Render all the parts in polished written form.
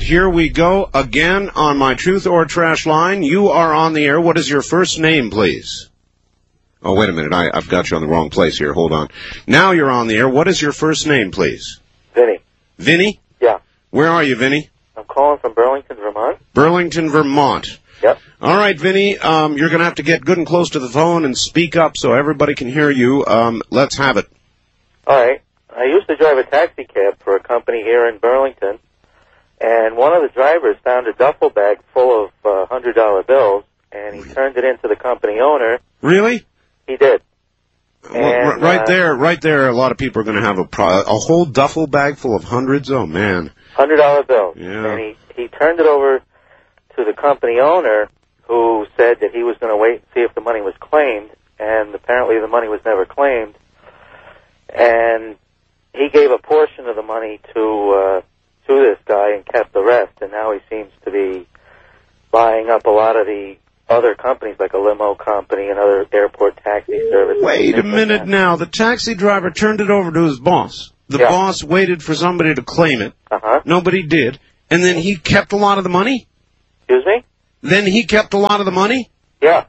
here we go again on my Truth or Trash line. You are on the air. What is your first name, please? Oh, wait a minute. I've got you on the wrong place here. Hold on. Now you're on the air. What is your first name, please? Vinny. Vinny? Yeah. Where are you, Vinny? I'm calling from Burlington, Vermont. Burlington, Vermont. Yep. All right, Vinny, you're going to have to get good and close to the phone and speak up so everybody can hear you. Let's have it. All right. I used to drive a taxi cab for a company here in Burlington, and one of the drivers found a duffel bag full of $100 bills, and he turned it into the company owner. Really? He did. Well, right there, a lot of people are going to have a whole duffel bag full of hundreds. Oh, man. $100 bills. Yeah. And he turned it over to the company owner, who said that he was going to wait and see if the money was claimed, and apparently the money was never claimed. And he gave a portion of the money to this guy and kept the rest, and now he seems to be buying up a lot of the other companies, like a limo company and other airport taxi services. Wait a minute now. The taxi driver turned it over to his boss. The boss waited for somebody to claim it. Uh-huh. Nobody did. And then he kept a lot of the money? Excuse me? Then he kept a lot of the money? Yeah.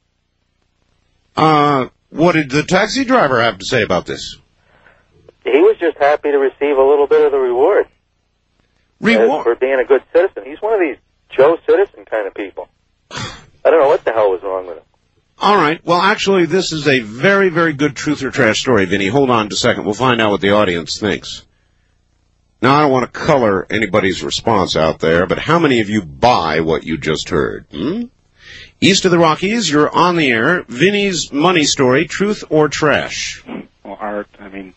What did the taxi driver have to say about this? He was just happy to receive a little bit of the reward. For being a good citizen. He's one of these Joe Citizen kind of people. I don't know what the hell was wrong with him. All right. Well, actually, this is a very, very good truth or trash story, Vinny. Hold on just a second. We'll find out what the audience thinks. Now, I don't want to color anybody's response out there, but how many of you buy what you just heard? East of the Rockies, you're on the air. Vinny's money story, truth or trash? Well, Art,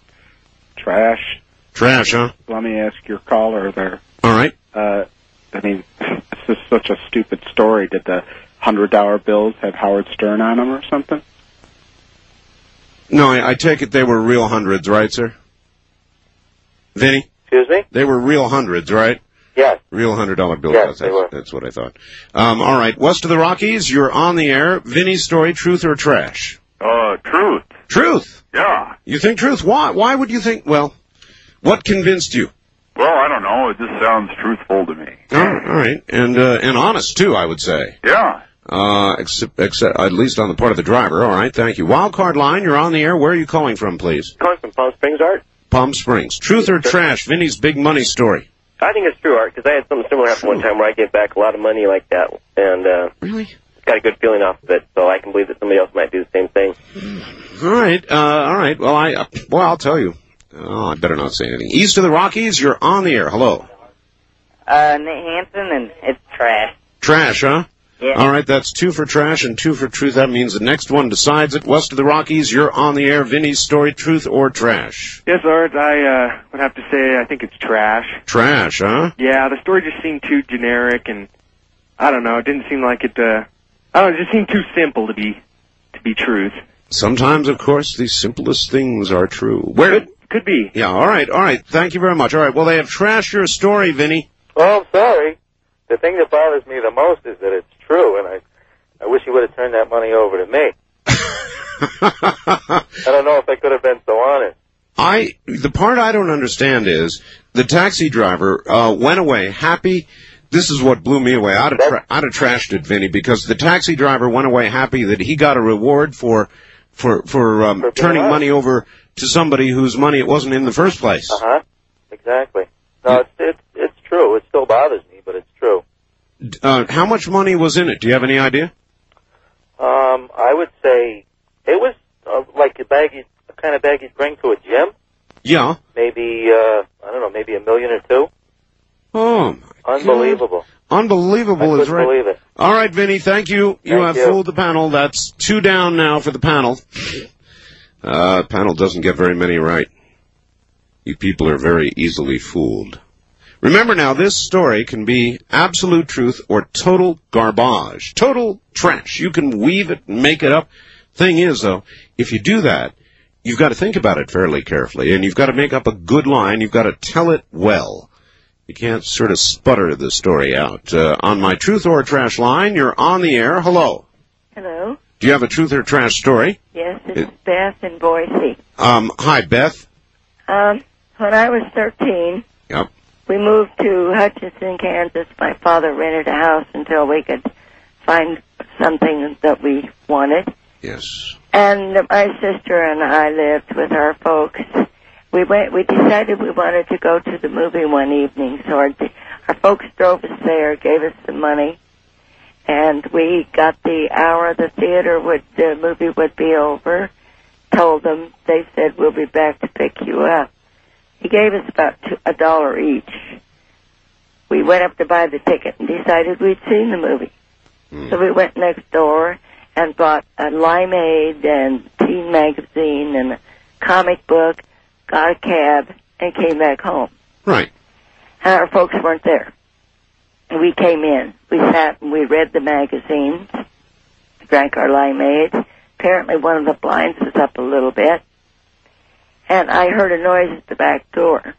trash. Trash, huh? Let me ask your caller there. All right. This is such a stupid story. Did the $100 bills have Howard Stern on them or something? No, I take it they were real hundreds, right, sir? Vinny? Excuse me? They were real hundreds, right? Yes. Real $100 bills. Yes, they were. That's what I thought. All right. West of the Rockies, you're on the air. Vinny's story, truth or trash? Truth. Truth? Yeah. You think truth? Why? Why would you think? Well, what convinced you? Well, I don't know. It just sounds truthful to me. All right. And honest, too, I would say. Yeah. Except at least on the part of the driver. All right. Thank you. Wildcard line, you're on the air. Where are you calling from, please? Calling from Palm Springs, Art. Palm Springs. Truth or trash? Vinny's big money story. I think it's true, Art, because I had something similar happen one time where I gave back a lot of money like that, and really got a good feeling off of it, so I can believe that somebody else might do the same thing. All right. Well, I'll tell you. Oh, I better not say anything. East of the Rockies, you're on the air. Hello. Nate Hansen, and it's trash. Trash, huh? Yeah. All right, that's 2 for trash and 2 for truth. That means the next one decides it. West of the Rockies, you're on the air. Vinny's story, truth or trash? Yes, Art, I would have to say I think it's trash. Trash, huh? Yeah, the story just seemed too generic, and I don't know, it didn't seem like it, it just seemed too simple to be truth. Sometimes, of course, the simplest things are true. Could be. Yeah, all right. Thank you very much. All right, well, they have trashed your story, Vinny. Well, I'm sorry. The thing that bothers me the most is that it's true, and I wish he would have turned that money over to me. I don't know if I could have been so honest. The part I don't understand is the taxi driver went away happy. This is what blew me away. I'd have trashed it, Vinny, because the taxi driver went away happy that he got a reward for turning money over to somebody whose money it wasn't in the first place. Exactly. No, it's true. It still bothers me, but it's true. How much money was in it? Do you have any idea? I would say it was like a kind of bag you'd bring to a gym. Yeah. Maybe I don't know, maybe $1 million or $2 million. Oh, my unbelievable. God. Unbelievable is right. I couldn't believe it. All right, Vinny, thank you. You have fooled the panel. That's 2 down now for the panel. Panel doesn't get very many right. You people are very easily fooled. Remember now, this story can be absolute truth or total garbage. Total trash. You can weave it and make it up. Thing is, though, if you do that, you've got to think about it fairly carefully, and you've got to make up a good line. You've got to tell it well. You can't sort of sputter the story out. On my truth or trash line, you're on the air. Hello. Hello. Do you have a truth or trash story? Yes, it's Beth in Boise. Hi, Beth. When I was 13, yep, we moved to Hutchinson, Kansas. My father rented a house until we could find something that we wanted. Yes. And my sister and I lived with our folks. We decided we wanted to go to the movie one evening, so our folks drove us there, gave us the money, and we got the hour the movie would be over. Told them, they said, we'll be back to pick you up. He gave us about $1 each. We went up to buy the ticket and decided we'd seen the movie. So we went next door and bought a Limeade and teen magazine and a comic book, got a cab, and came back home. Right. And our folks weren't there. And we came in. We sat and we read the magazines, drank our Limeade. Apparently one of the blinds was up a little bit. And I heard a noise at the back door.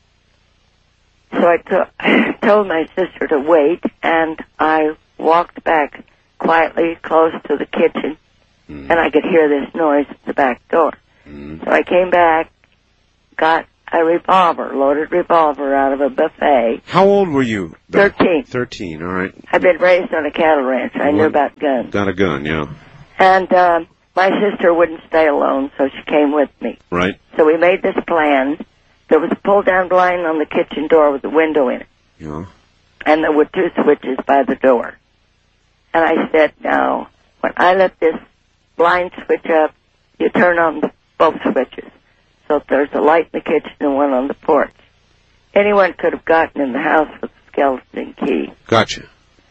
So I told my sister to wait, and I walked back quietly close to the kitchen, and I could hear this noise at the back door. So I came back, got a loaded revolver out of a buffet. How old were you? 13. 13, all right. I'd been raised on a cattle ranch. I knew about guns. Got a gun, yeah. And my sister wouldn't stay alone, so she came with me. Right. So we made this plan. There was a pull-down blind on the kitchen door with a window in it. Yeah. And there were 2 switches by the door. And I said, now, when I let this blind switch up, you turn on both switches. So if there's a light in the kitchen and one on the porch. Anyone could have gotten in the house with a skeleton key. Gotcha.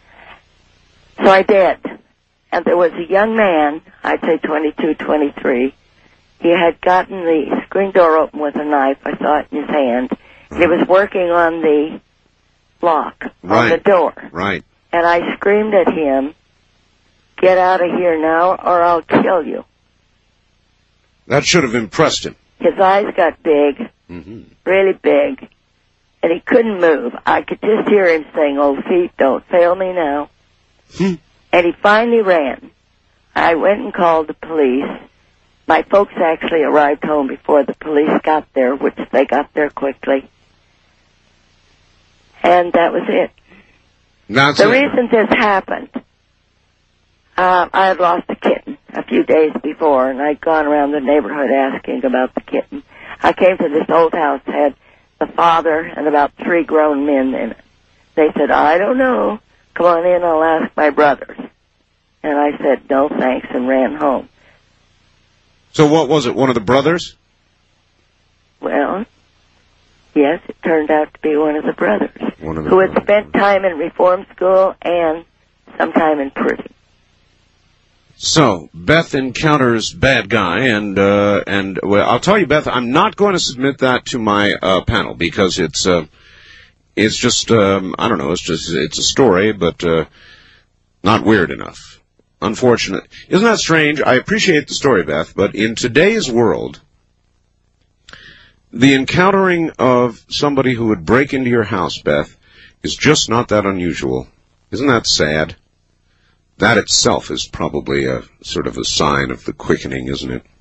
So I did. And there was a young man, I'd say 22, 23. He had gotten the screen door open with a knife. I saw it in his hand. And he was working on the lock on the door. Right. And I screamed at him, get out of here now or I'll kill you. That should have impressed him. His eyes got big, really big, and he couldn't move. I could just hear him saying, "Old feet, don't fail me now." And he finally ran. I went and called the police. My folks actually arrived home before the police got there, which they got there quickly. And that was it. The reason this happened, I had lost a kitten a few days before, and I'd gone around the neighborhood asking about the kitten. I came to this old house, had the father and about 3 grown men in it. They said, I don't know. Come on in, I'll ask my brothers. And I said, no thanks, and ran home. So what was it, one of the brothers? Well, yes, it turned out to be one of the brothers. Who had spent time in reform school and some time in prison. So, Beth encounters bad guy, and well, I'll tell you, Beth, I'm not going to submit that to my panel because it's just I don't know, it's a story, but not weird enough. Unfortunate. Isn't that strange? I appreciate the story, Beth, but in today's world, the encountering of somebody who would break into your house, Beth, is just not that unusual. Isn't that sad? That itself is probably a sort of a sign of the quickening, isn't it?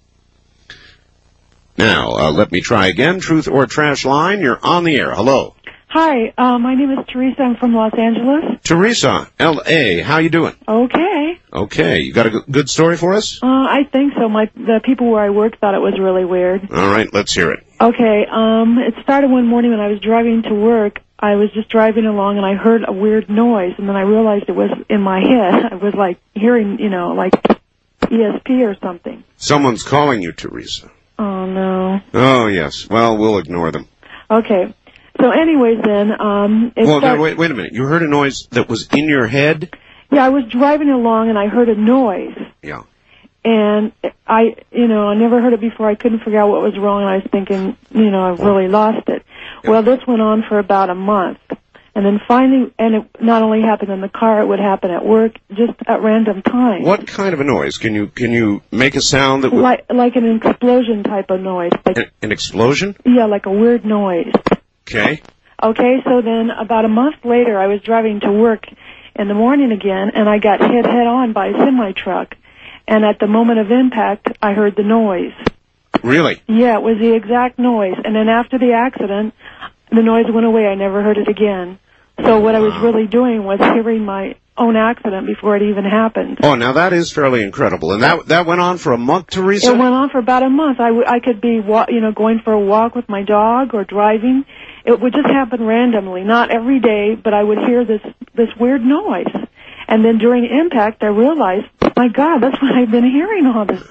Now, let me try again. Truth or Trash line, you're on the air. Hello. Hi, my name is Teresa. I'm from Los Angeles. Teresa, L.A., how you doing? Okay. Okay, you got a good story for us? I think so. The people where I work thought it was really weird. All right, let's hear it. Okay, it started one morning when I was driving to work. I was just driving along, and I heard a weird noise, and then I realized it was in my head. I was, like, hearing, like ESP or something. Someone's calling you, Teresa. Oh, no. Oh, yes. Well, we'll ignore them. Okay. So anyways, then, wait a minute. You heard a noise that was in your head? Yeah, I was driving along, and I heard a noise. Yeah. And I never heard it before. I couldn't figure out what was wrong. I was thinking, I've really lost it. Yeah. Well, this went on for about a month. And then finally, and it not only happened in the car, it would happen at work, just at random times. What kind of a noise? Can you make a sound that would... Like an explosion type of noise. An explosion? Yeah, like a weird noise. Okay. Okay, so then about a month later, I was driving to work in the morning again, and I got hit head-on by a semi-truck. And at the moment of impact, I heard the noise. Really? Yeah, it was the exact noise. And then after the accident, the noise went away. I never heard it again. So what I was really doing was hearing my own accident before it even happened. Oh, now that is fairly incredible. And that went on for a month, Teresa? It went on for about a month. I could be, going for a walk with my dog or driving. It would just happen randomly, not every day, but I would hear this weird noise. And then during impact, I realized, my God, that's what I've been hearing all this.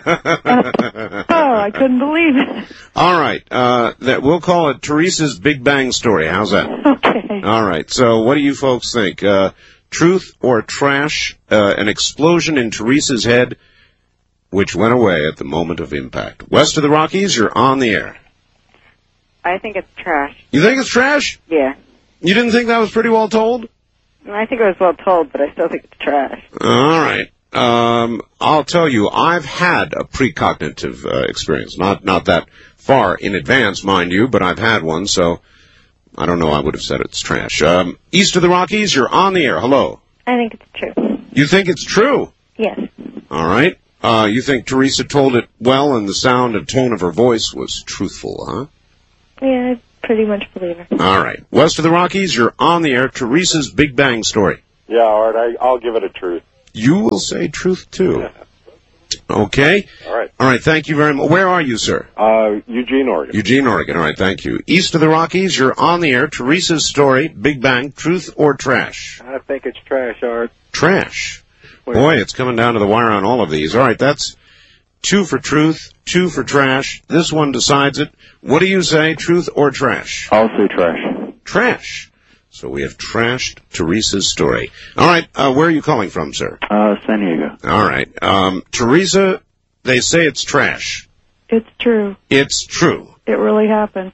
I couldn't believe it. All right. We'll call it Teresa's Big Bang Story. How's that? Okay. All right. So what do you folks think? Truth or trash? An explosion in Teresa's head, which went away at the moment of impact. West of the Rockies, you're on the air. I think it's trash. You think it's trash? Yeah. You didn't think that was pretty well told? I think it was well told, but I still think it's trash. All right. I'll tell you, I've had a precognitive experience. Not that far in advance, mind you, but I've had one, so I don't know. I would have said it's trash. East of the Rockies, you're on the air. Hello. I think it's true. You think it's true? Yes. All right. You think Teresa told it well and the sound and tone of her voice was truthful, huh? Yeah, I pretty much believe her. All right. West of the Rockies, you're on the air. Teresa's Big Bang Story. Yeah, all right. I'll give it a truth. You will say truth, too. Yeah. Okay. All right. All right. Thank you very much. Where are you, sir? Eugene, Oregon. Eugene, Oregon. All right. Thank you. East of the Rockies, you're on the air. Teresa's Story, Big Bang, truth or trash? I think it's trash, Art. Trash. Boy, it's coming down to the wire on all of these. All right. That's 2 for truth, 2 for trash. This one decides it. What do you say, truth or trash? I'll say trash. Trash. So we have trashed Teresa's story. All right, where are you calling from, sir? San Diego. All right. Teresa, they say it's trash. It's true. It's true. It really happened.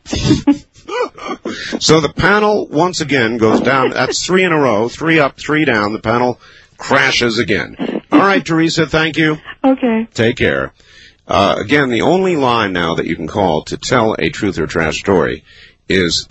So the panel, once again, goes down. That's 3 in a row. 3 up, 3 down. The panel crashes again. All right, Teresa, thank you. Okay. Take care. Again, the only line now that you can call to tell a truth or trash story is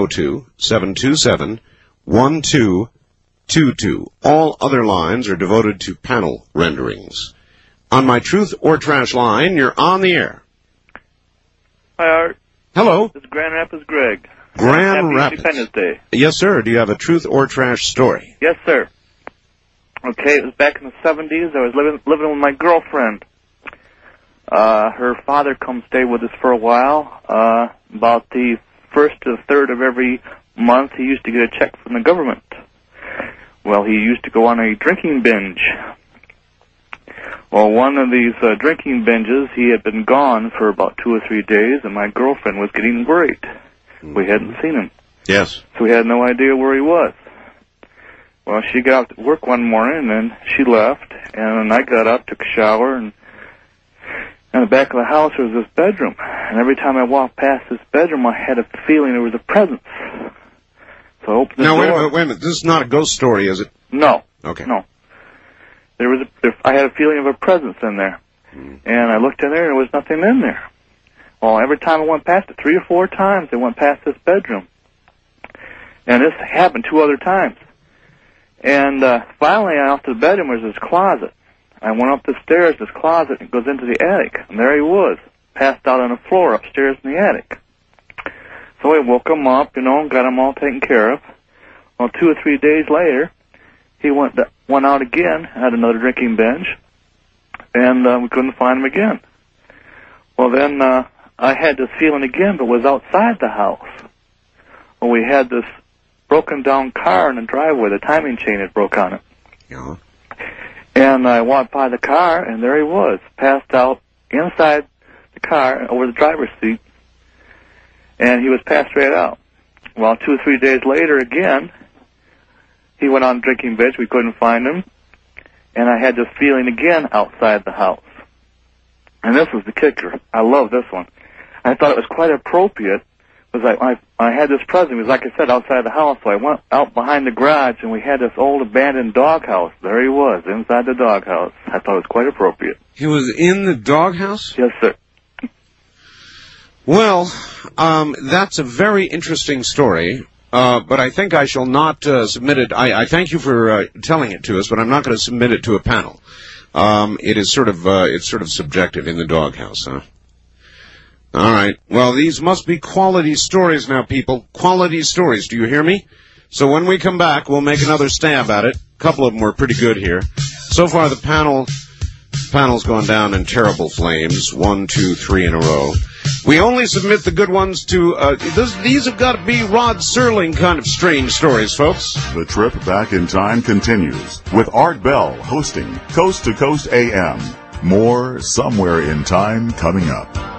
702-727-1222. All other lines are devoted to panel renderings. On my truth or trash line, you're on the air. Hi, Art. Hello. It's Grand Rapids Greg. Grand Rapids. Happy Independence Day. Yes, sir. Do you have a truth or trash story? Yes, sir. Okay, it was back in the 70s. I was living with my girlfriend. Her father come stay with us for a while. About the 1st to the 3rd of every month, he used to get a check from the government. Well, he used to go on a drinking binge. Well, one of these drinking binges, he had been gone for about 2 or 3 days, and my girlfriend was getting worried. We hadn't seen him. Yes. So we had no idea where he was. Well, she got out to work one morning, and then she left, and I got up, took a shower, and in the back of the house there was this bedroom. And every time I walked past this bedroom, I had a feeling there was a presence. So I opened the door. Now, wait a minute. This is not a ghost story, is it? No. Okay. No. I had a feeling of a presence in there. And I looked in there, and there was nothing in there. Well, every time I went past it, 3 or 4 times, I went past this bedroom. And this happened 2 other times. And finally, off to the bedroom was this closet. I went up the stairs, this closet, and it goes into the attic. And there he was, passed out on the floor upstairs in the attic. So I woke him up, and got him all taken care of. Well, 2 or 3 days later, he went out again, had another drinking binge, and we couldn't find him again. Well, then I had this feeling again, but it was outside the house. Well, we had this broken down car in the driveway. The timing chain had broke on it. Yeah. And I walked by the car, and there he was, passed out inside the car over the driver's seat, and he was passed right out. Well, 2 or 3 days later again, he went on drinking binge. We couldn't find him, and I had this feeling again outside the house. And this was the kicker. I love this one. I thought it was quite appropriate. It was like I had this present. It was like I said, outside the house. So I went out behind the garage, and we had this old abandoned doghouse. There he was, inside the doghouse. I thought it was quite appropriate. He was in the doghouse? Yes, sir. Well, that's a very interesting story. But I think I shall not submit it. I thank you for telling it to us, but I'm not going to submit it to a panel. It is it's sort of subjective in the doghouse, huh? All right. Well, these must be quality stories now, people. Quality stories. Do you hear me? So when we come back, we'll make another stab at it. A couple of them were pretty good here. So far, the panel's gone down in terrible flames. 1, 2, 3 in a row. We only submit the good ones to, these have got to be Rod Serling kind of strange stories, folks. The trip back in time continues with Art Bell hosting Coast to Coast AM. More Somewhere in Time coming up.